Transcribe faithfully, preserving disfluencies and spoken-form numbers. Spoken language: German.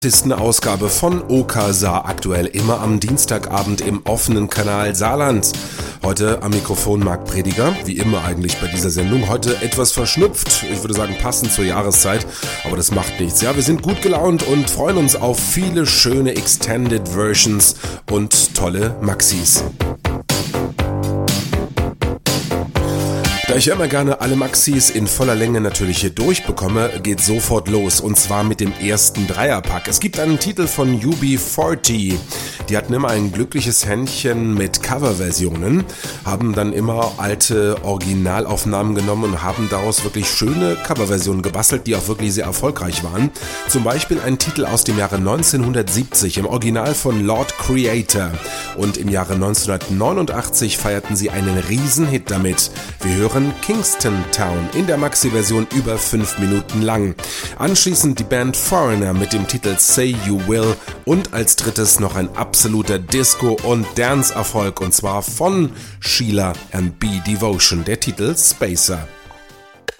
Ausgabe von Okasa, aktuell immer am Dienstagabend im offenen Kanal Saarland. Heute am Mikrofon Marc Prediger, wie immer eigentlich bei dieser Sendung. Heute etwas verschnupft, ich würde sagen passend zur Jahreszeit, aber das macht nichts. Ja, wir sind gut gelaunt und freuen uns auf viele schöne Extended Versions und tolle Maxis. Da ich immer gerne alle Maxis in voller Länge natürlich hier durchbekomme, geht sofort los und zwar mit dem ersten Dreierpack. Es gibt einen Titel von U B vierzig. Die hatten immer ein glückliches Händchen mit Coverversionen, haben dann immer alte Originalaufnahmen genommen und haben daraus wirklich schöne Coverversionen gebastelt, die auch wirklich sehr erfolgreich waren. Zum Beispiel ein Titel aus dem Jahre neunzehnhundertsiebzig im Original von Lord Creator und im Jahre neunzehnhundertneunundachtzig feierten sie einen Riesenhit damit. Wir hören Kingston Town in der Maxi-Version über fünf Minuten lang. Anschließend die Band Foreigner mit dem Titel Say You Will und als drittes noch ein absoluter Disco- und Dance-Erfolg und zwar von Sheila and B Devotion, der Titel Spacer.